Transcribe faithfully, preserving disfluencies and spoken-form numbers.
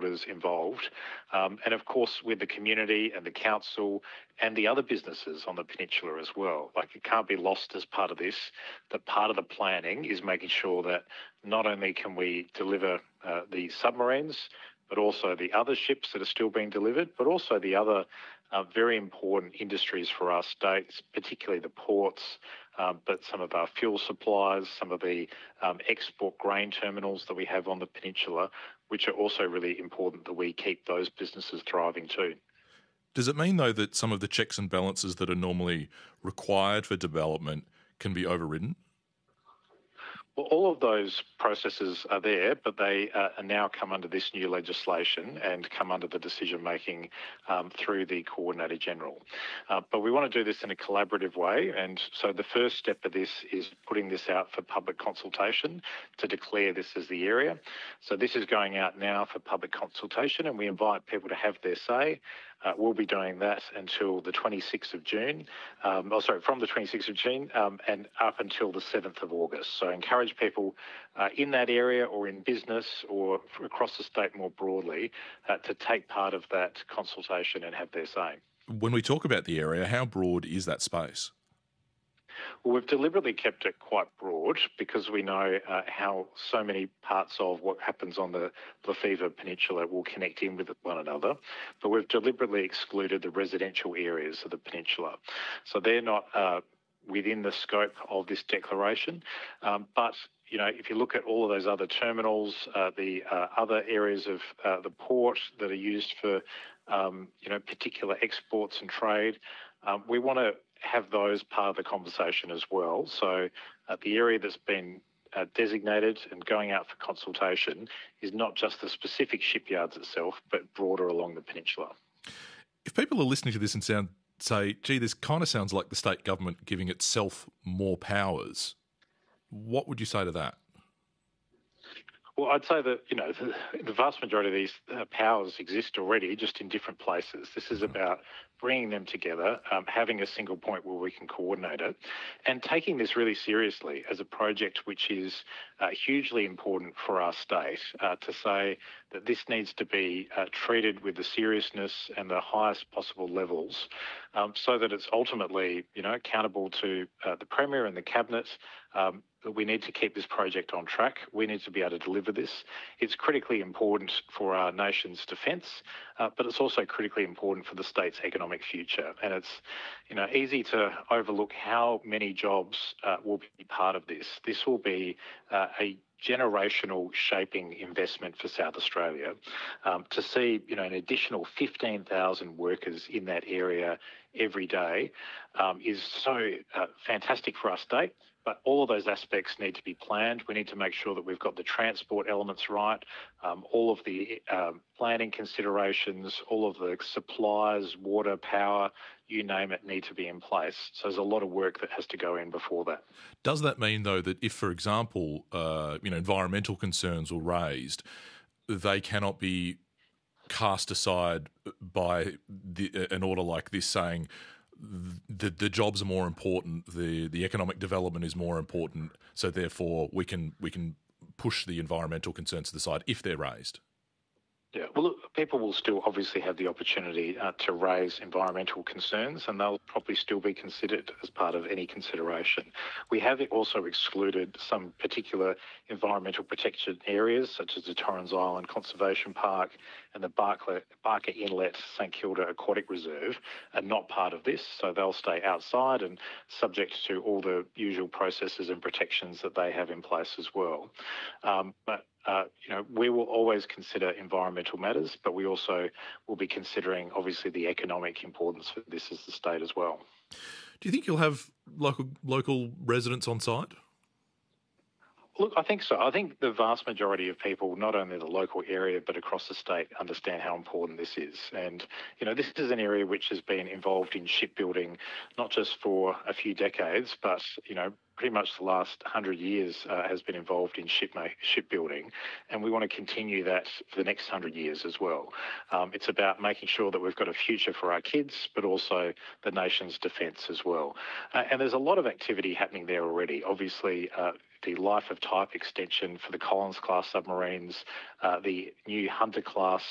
stakeholders involved. Um, and of course, with the community and the council and the other businesses on the peninsula as well. Like, it can't be lost as part of this, that part of the planning is making sure that not only can we deliver uh, the submarines, but also the other ships that are still being delivered, but also the other uh, very important industries for our states, particularly the ports, um, but some of our fuel supplies, some of the um, export grain terminals that we have on the peninsula, which are also really important that we keep those businesses thriving too. Does it mean, though, that some of the checks and balances that are normally required for development can be overridden? Well, all of those processes are there, but they uh, now come under this new legislation and come under the decision-making um, through the Coordinator General. Uh, but we want to do this in a collaborative way, and so the first step of this is putting this out for public consultation to declare this as the area. So this is going out now for public consultation, and we invite people to have their say. Uh, we'll be doing that until the twenty-sixth of June, um, oh, sorry, from the twenty-sixth of June um, and up until the seventh of August. So I encourage people uh, in that area or in business or across the state more broadly uh, to take part of that consultation and have their say. When we talk about the area, how broad is that space? Well, we've deliberately kept it quite broad because we know uh, how so many parts of what happens on the Lefevre Peninsula will connect in with one another. But we've deliberately excluded the residential areas of the peninsula. So they're not uh, within the scope of this declaration. Um, but, you know, if you look at all of those other terminals, uh, the uh, other areas of uh, the port that are used for, um, you know, particular exports and trade, um, we want to have those part of the conversation as well. So uh, the area that's been uh, designated and going out for consultation is not just the specific shipyards itself, but broader along the peninsula. If people are listening to this and sound say, gee, this kind of sounds like the state government giving itself more powers, what would you say to that? Well, I'd say that, you know, the, the vast majority of these uh, powers exist already, just in different places. This is about bringing them together, um, having a single point where we can coordinate it, and taking this really seriously as a project which is uh, hugely important for our state, uh, to say that this needs to be uh, treated with the seriousness and the highest possible levels, um, so that it's ultimately, you know, accountable to uh, the Premier and the Cabinet. Um, we need to keep this project on track. We need to be able to deliver this. It's critically important for our nation's defence, uh, but it's also critically important for the state's economic future. And it's, you know, easy to overlook how many jobs uh, will be part of this. This will be uh, a generational shaping investment for South Australia. Um, to see, you know, an additional fifteen thousand workers in that area every day um, is so uh, fantastic for our state. But all of those aspects need to be planned. We need to make sure that we've got the transport elements right, um, all of the um, planning considerations, all of the supplies, water, power, you name it, need to be in place. So there's a lot of work that has to go in before that. Does that mean, though, that if, for example, uh, you know, environmental concerns were raised, they cannot be cast aside by the, an order like this saying, the the jobs are more important, the the economic development is more important, so therefore we can we can push the environmental concerns to the side if they're raised? Yeah, well, look, people will still obviously have the opportunity uh, to raise environmental concerns, and they'll probably still be considered as part of any consideration. We have also excluded some particular environmental protection areas, such as the Torrens Island Conservation Park and the Barker, Barker Inlet St Kilda Aquatic Reserve, are not part of this, so they'll stay outside and subject to all the usual processes and protections that they have in place as well. Um, but Uh, you know, we will always consider environmental matters, but we also will be considering, obviously, the economic importance for this as the state as well. Do you think you'll have local local residents on site? Look, I think so. I think the vast majority of people, not only the local area but across the state, understand how important this is. And, you know, this is an area which has been involved in shipbuilding not just for a few decades, but, you know, pretty much the last hundred years uh, has been involved in ship shipbuilding, and we want to continue that for the next hundred years as well. Um, it's about making sure that we've got a future for our kids, but also the nation's defence as well. Uh, and there's a lot of activity happening there already. Obviously, uh, the life of type extension for the Collins class submarines, uh, the new Hunter class